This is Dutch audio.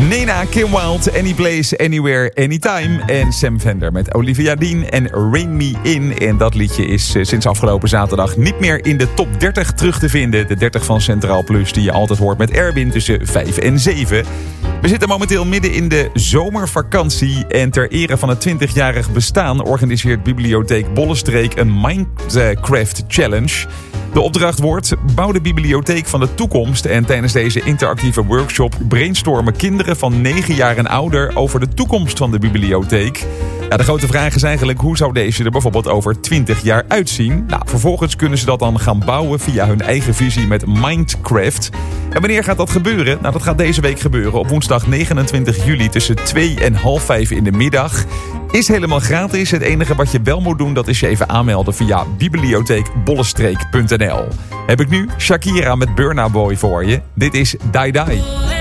Nena, Kim Wilde, Any Place, Anywhere, Anytime. En Sam Fender met Olivia Dean en Rain Me In. En dat liedje is sinds afgelopen zaterdag niet meer in de top 30 terug te vinden. De 30 van Centraal Plus die je altijd hoort met Erwin tussen 5 en 7. We zitten momenteel midden in de zomervakantie. En ter ere van het 20-jarig bestaan organiseert Bibliotheek Bollenstreek een Minecraft Challenge. De opdracht wordt: bouw de bibliotheek van de toekomst. En tijdens deze interactieve workshop brainstormen kinderen van 9 jaar en ouder over de toekomst van de bibliotheek. Ja, de grote vraag is eigenlijk: hoe zou deze er bijvoorbeeld over 20 jaar uitzien? Nou, vervolgens kunnen ze dat dan gaan bouwen via hun eigen visie met Minecraft. En wanneer gaat dat gebeuren? Nou, dat gaat deze week gebeuren op woensdag 29 juli tussen 2 en half 5 in de middag. Is helemaal gratis. Het enige wat je wel moet doen, dat is je even aanmelden via bibliotheekbollenstreek.nl. Heb ik nu Shakira met Burna Boy voor je. Dit is Die Die.